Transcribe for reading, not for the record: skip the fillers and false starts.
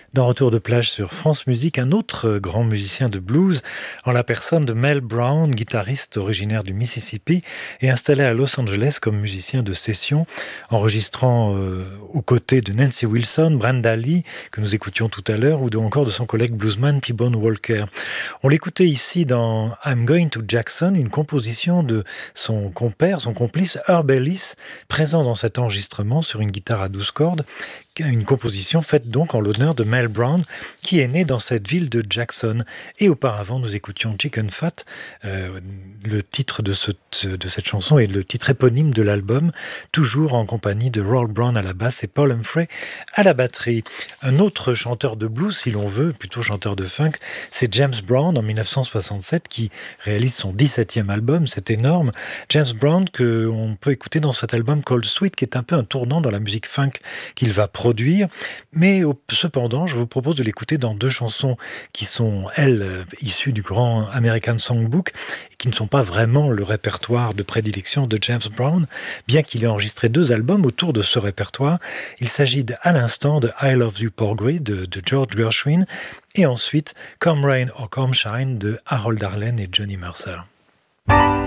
Dans Retour de plage sur France Musique, un autre grand musicien de blues, en la personne de Mel Brown, guitariste originaire du Mississippi et installé à Los Angeles comme musicien de session, enregistrant aux côtés de Nancy Wilson, Brenda Lee, que nous écoutions tout à l'heure, ou encore de son collègue bluesman T-Bone Walker. On l'écoutait ici dans I'm Going to Jackson, une composition de son compère, son complice Herb Ellis, présent dans cet enregistrement sur une guitare à 12 cordes, une composition faite donc en l'honneur de Mel Brown, qui est né dans cette ville de Jackson. Et auparavant, nous écoutions Chicken Fat, le titre de cette chanson est le titre éponyme de l'album, toujours en compagnie de Roll Brown à la basse et Paul Humphrey à la batterie. Un autre chanteur de blues, si l'on veut, plutôt chanteur de funk, c'est James Brown en 1967 qui réalise son 17e album, c'est énorme. James Brown qu'on peut écouter dans cet album Cold Sweet, qui est un peu un tournant dans la musique funk qu'il va produire. Mais cependant, je vous propose de l'écouter dans deux chansons qui sont, elles, issues du grand American Songbook, et qui ne sont pas vraiment le répertoire de prédilection de James Brown, bien qu'il ait enregistré 2 albums autour de ce répertoire. Il s'agit à l'instant de I Love You Porgy de George Gershwin, et ensuite Come Rain or Come Shine de Harold Arlen et Johnny Mercer.